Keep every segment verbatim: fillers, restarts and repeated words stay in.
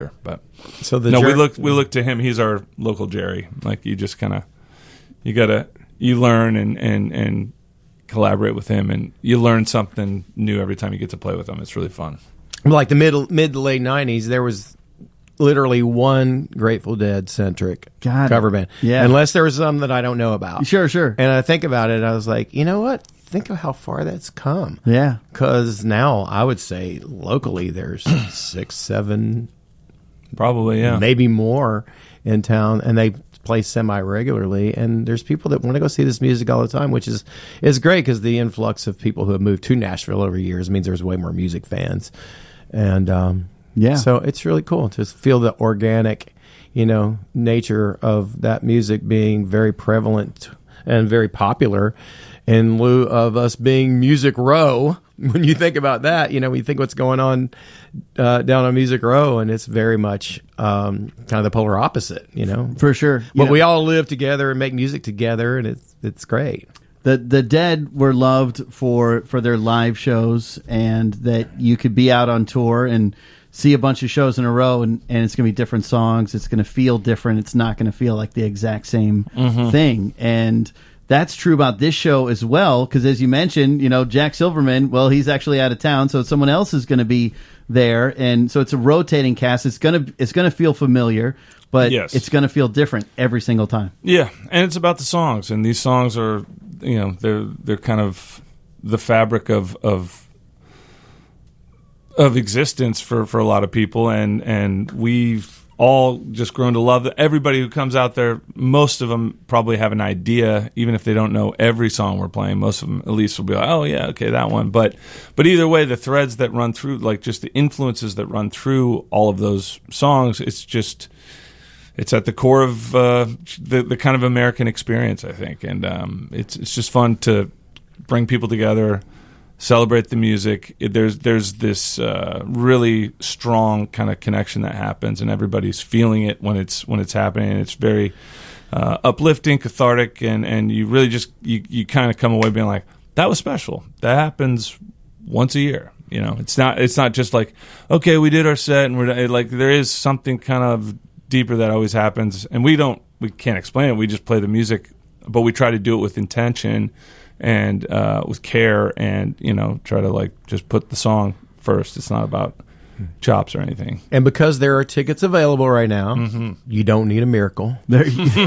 But so the no, jer- we look we look to him. He's our local Jerry. Like you just kind of you gotta you learn and, and and collaborate with him, and you learn something new every time you get to play with him. It's really fun. Like the middle mid to late nineties, there was literally one Grateful Dead centric cover band. Yeah, unless there was some that I don't know about. Sure, sure. And I think about it, I was like, you know what? Think of how far that's come. Yeah, because now I would say locally there's six, seven. Probably, yeah. Maybe more in town, and they play semi-regularly, and there's people that want to go see this music all the time, which is is great because the influx of people who have moved to Nashville over years means there's way more music fans. And um, yeah, so it's really cool to feel the organic, you know, nature of that music being very prevalent and very popular in lieu of us being Music Row. When you think about that, you know, we think what's going on uh, down on Music Row, and it's very much um, kind of the polar opposite, you know. For sure. You But know, we all live together and make music together, and it's it's great. The the Dead were loved for, for their live shows, and that you could be out on tour and see a bunch of shows in a row, and, and it's going to be different songs. It's going to feel different. It's not going to feel like the exact same Mm-hmm. thing. And that's true about this show as well, because as you mentioned, you know, Jack Silverman, well, he's actually out of town, so someone else is going to be there, and so it's a rotating cast. It's going to it's going to feel familiar, but Yes. it's going to feel different every single time. Yeah, and it's about the songs, and these songs are, you know, they're they're kind of the fabric of of of existence for, for a lot of people, and and we've all just grown to love it. Everybody who comes out there, most of them probably have an idea, even if they don't know every song we're playing. Most of them at least will be like, oh yeah, okay, that one. But but either way, the threads that run through, like just the influences that run through all of those songs, it's just it's at the core of uh, the the kind of American experience, I think, and um, it's it's just fun to bring people together, celebrate the music. It, there's there's this uh, really strong kind of connection that happens, and everybody's feeling it when it's when it's happening. And it's very uh, uplifting, cathartic, and, and you really just you, you kind of come away being like, that was special. That happens once a year. You know, it's not it's not just like, okay, we did our set, and we're like, there is something kind of deeper that always happens, and we don't we can't explain it. We just play the music, but we try to do it with intention and uh, with care, and you know, try to like just put the song first. It's not about chops or anything. And because there are tickets available right now, Mm-hmm. you don't need a miracle. There,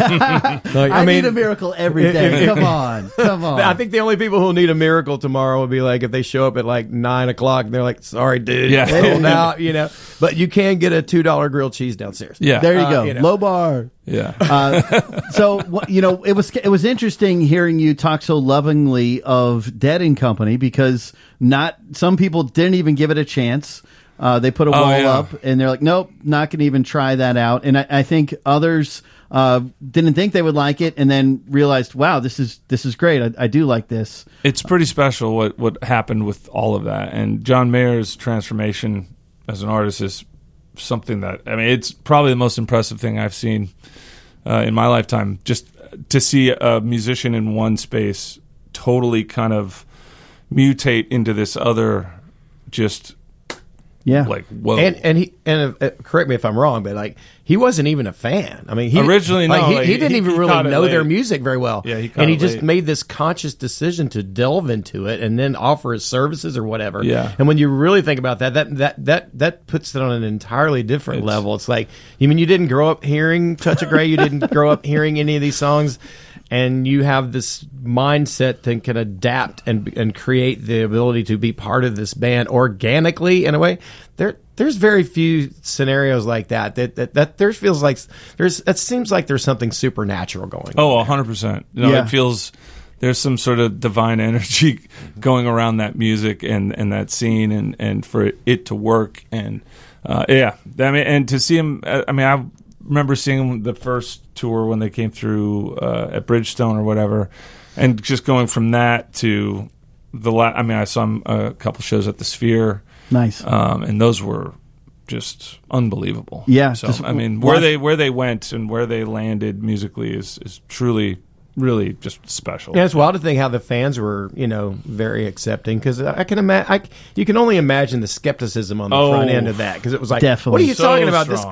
I, I mean- need a miracle every day. Come on, come on. I think the only people who'll need a miracle tomorrow will be like if they show up at like nine o'clock and they're like, "Sorry, dude, Yeah. sold out," you know. But you can get a two dollar grilled cheese downstairs. Yeah, there you Uh, go, you know. low bar. yeah. Uh, so wh- you know, it was it was interesting hearing you talk so lovingly of Dead and Company, because not some people didn't even give it a chance. Uh, they put a Oh, wall yeah. up, and they're like, "Nope, not going to even try that out." And I, I think others uh, didn't think they would like it, and then realized, "Wow, this is this is great. I, I do like this." It's pretty special what, what happened with all of that. And John Mayer's transformation as an artist is something that, I mean, it's probably the most impressive thing I've seen uh, in my lifetime. Just to see a musician in one space totally kind of mutate into this other, just Yeah, like, whoa. And and he and uh, correct me if I'm wrong, but like he wasn't even a fan. I mean, he Originally, like, no, he, like, he didn't he- even he really caught it know their late. music very well. Yeah, he caught and he it just late. made this conscious decision to delve into it and then offer his services or whatever. Yeah. And when you really think about that, that that that that puts it on an entirely different It's- level. It's like, you mean you didn't grow up hearing Touch of Grey, you didn't grow up hearing any of these songs, and you have this mindset that can adapt and and create the ability to be part of this band organically in a way. There, there's very few scenarios like that. That that, that there feels like there's. It seems like there's something supernatural going on. Oh, one hundred percent. You know, Yeah. it feels there's some sort of divine energy going around that music and, and that scene, and, and for it to work. And uh, yeah, I mean, and to see him, I mean, I remember seeing them the first tour when they came through uh, at Bridgestone or whatever, and just going from that to the la- I mean, I saw him a couple shows at the Sphere. nice. Um, and those were just unbelievable. Yeah, So just I mean, where watch- they where they went and where they landed musically is, is truly really just special. Yeah, it's wild to think how the fans were, you know, very accepting because I can imagine. You can only imagine the skepticism on the Oh. front end of that because it was like, Definitely. what are you So talking about? This strong.